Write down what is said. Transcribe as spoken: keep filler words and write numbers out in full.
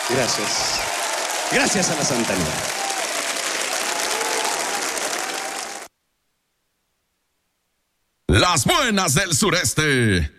Gracias. Gracias a la Santanía. Las buenas del sureste.